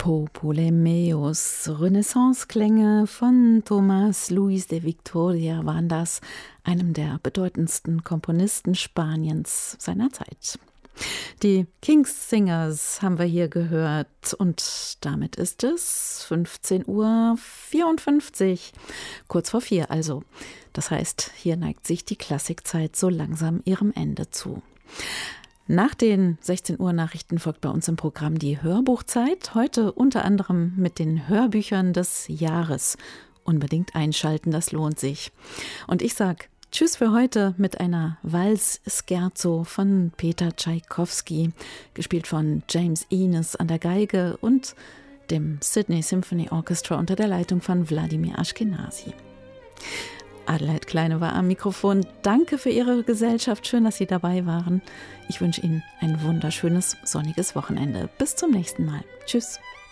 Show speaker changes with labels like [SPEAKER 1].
[SPEAKER 1] Ptolemaeus, Renaissanceklänge von Tomás Luis de Victoria waren das, einem der bedeutendsten Komponisten Spaniens seiner Zeit. Die King's Singers haben wir hier gehört und damit ist es 15:54 Uhr, kurz vor 4 also. Das heißt, hier neigt sich die Klassikzeit so langsam ihrem Ende zu. Nach den 16 Uhr Nachrichten folgt bei uns im Programm die Hörbuchzeit, heute unter anderem mit den Hörbüchern des Jahres. Unbedingt einschalten, das lohnt sich. Und ich sag Tschüss für heute mit einer Vals-Scherzo von Peter Tschaikowski, gespielt von James Innes an der Geige und dem Sydney Symphony Orchestra unter der Leitung von Wladimir Ashkenazy. Adelheid Kleine war am Mikrofon. Danke für Ihre Gesellschaft. Schön, dass Sie dabei waren. Ich wünsche Ihnen ein wunderschönes, sonniges Wochenende. Bis zum nächsten Mal. Tschüss.